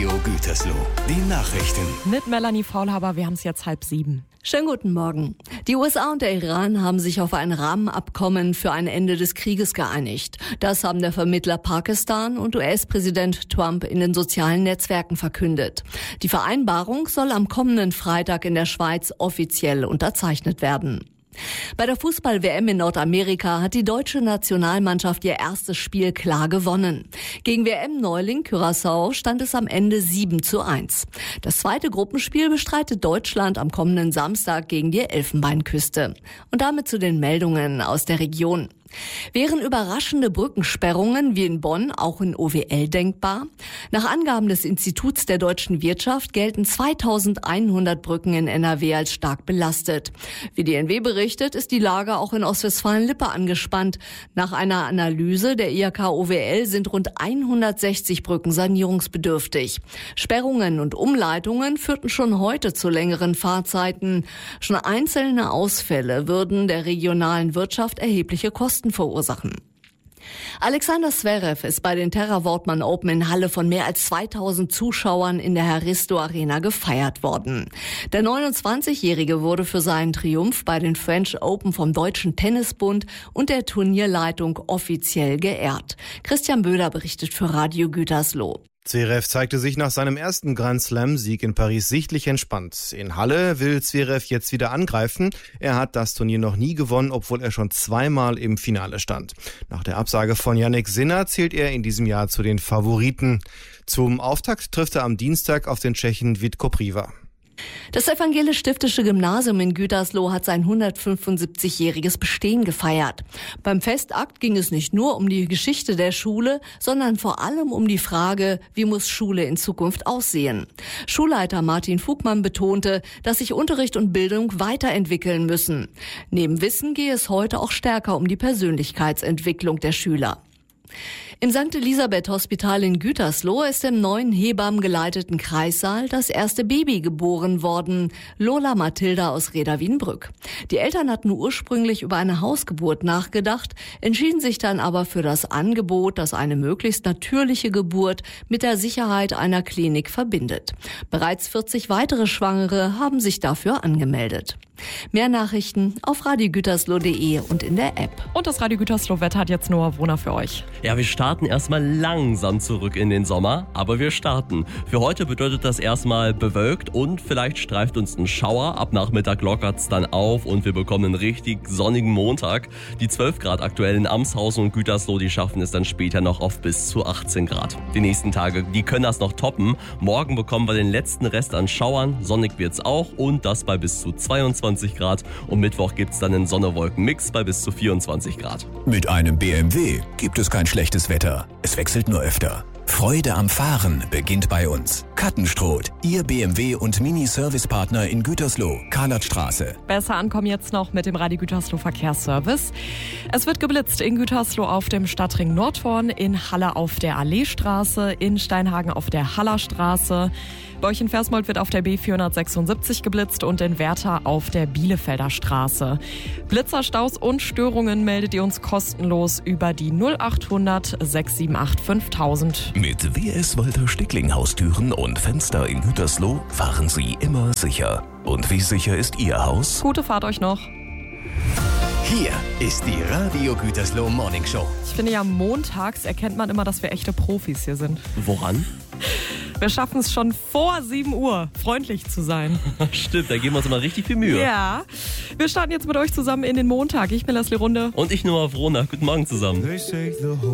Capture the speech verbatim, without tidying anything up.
Radio Gütersloh. Die Nachrichten. Mit Melanie Faulhaber, wir haben es jetzt halb sieben. Schönen guten Morgen. Die U S A und der Iran haben sich auf ein Rahmenabkommen für ein Ende des Krieges geeinigt. Das haben der Vermittler Pakistan und U S-Präsident Trump in den sozialen Netzwerken verkündet. Die Vereinbarung soll am kommenden Freitag in der Schweiz offiziell unterzeichnet werden. Bei der Fußball-W M in Nordamerika hat die deutsche Nationalmannschaft ihr erstes Spiel klar gewonnen. Gegen W M-Neuling Curaçao stand es am Ende sieben zu eins. Das zweite Gruppenspiel bestreitet Deutschland am kommenden Samstag gegen die Elfenbeinküste. Und damit zu den Meldungen aus der Region. Wären überraschende Brückensperrungen wie in Bonn auch in O W L denkbar? Nach Angaben des Instituts der deutschen Wirtschaft gelten zweitausendeinhundert Brücken in N R W als stark belastet. Wie die N W berichtet, ist die Lage auch in Ostwestfalen-Lippe angespannt. Nach einer Analyse der I H K O W L sind rund hundertsechzig Brücken sanierungsbedürftig. Sperrungen und Umleitungen führten schon heute zu längeren Fahrzeiten. Schon einzelne Ausfälle würden der regionalen Wirtschaft erhebliche Kosten verursachen. Alexander Zverev ist bei den Terra Wortmann Open in Halle von mehr als zweitausend Zuschauern in der Heristo Arena gefeiert worden. Der neunundzwanzigjährige wurde für seinen Triumph bei den French Open vom Deutschen Tennisbund und der Turnierleitung offiziell geehrt. Christian Böhler berichtet für Radio Gütersloh. Zverev zeigte sich nach seinem ersten Grand-Slam-Sieg in Paris sichtlich entspannt. In Halle will Zverev jetzt wieder angreifen. Er hat das Turnier noch nie gewonnen, obwohl er schon zweimal im Finale stand. Nach der Absage von Jannik Sinner zählt er in diesem Jahr zu den Favoriten. Zum Auftakt trifft er am Dienstag auf den Tschechen Vít Kopriva. Das evangelisch-stiftische Gymnasium in Gütersloh hat sein hundertfünfundsiebzigjähriges Bestehen gefeiert. Beim Festakt ging es nicht nur um die Geschichte der Schule, sondern vor allem um die Frage, wie muss Schule in Zukunft aussehen. Schulleiter Martin Fugmann betonte, dass sich Unterricht und Bildung weiterentwickeln müssen. Neben Wissen gehe es heute auch stärker um die Persönlichkeitsentwicklung der Schüler. Im Sankt Elisabeth Hospital in Gütersloh ist im neuen hebammengeleiteten Kreissaal das erste Baby geboren worden, Lola Mathilda aus Reda-Wiedenbrück. Die Eltern hatten ursprünglich über eine Hausgeburt nachgedacht, entschieden sich dann aber für das Angebot, das eine möglichst natürliche Geburt mit der Sicherheit einer Klinik verbindet. Bereits vierzig weitere Schwangere haben sich dafür angemeldet. Mehr Nachrichten auf radio gütersloh punkt de und in der App. Und das Radio Gütersloh-Wetter hat jetzt Noah Wohner für euch. Ja, wir starten erstmal langsam zurück in den Sommer, aber wir starten. Für heute bedeutet das erstmal bewölkt und vielleicht streift uns ein Schauer. Ab Nachmittag lockert's dann auf und wir bekommen einen richtig sonnigen Montag. Die zwölf Grad aktuell in Amshausen und Gütersloh, die schaffen es dann später noch auf bis zu achtzehn Grad. Die nächsten Tage, die können das noch toppen. Morgen bekommen wir den letzten Rest an Schauern. Sonnig wird's auch und das bei bis zu zweiundzwanzig Grad. Und Mittwoch gibt's dann einen Sonne-Wolken-Mix bei bis zu vierundzwanzig Grad. Mit einem B M W gibt es kein schlechtes Wetter. Es wechselt nur öfter. Freude am Fahren beginnt bei uns. Kattenstroth, Ihr B M W und Mini-Service-Partner in Gütersloh, Karlatstraße. Besser ankommen jetzt noch mit dem Radio Gütersloh Verkehrsservice. Es wird geblitzt in Gütersloh auf dem Stadtring Nordhorn, in Halle auf der Alleestraße, in Steinhagen auf der Hallerstraße. Bei euch in Versmold wird auf der B vierhundertsechsundsiebzig geblitzt und in Werther auf der Bielefelder Straße. Blitzerstaus und Störungen meldet ihr uns kostenlos über die null achthundert sechs sieben acht fünftausend. Mit W S Walter Stickling Haustüren und Fenster in Gütersloh fahren Sie immer sicher. Und wie sicher ist Ihr Haus? Gute Fahrt euch noch. Hier ist die Radio Gütersloh Morning Show. Ich finde ja, montags erkennt man immer, dass wir echte Profis hier sind. Woran? Wir schaffen es schon vor sieben Uhr, freundlich zu sein. Stimmt, da geben wir uns immer richtig viel Mühe. Ja, wir starten jetzt mit euch zusammen in den Montag. Ich bin Leslie Runde. Und ich, Noah Wohner. Guten Morgen zusammen.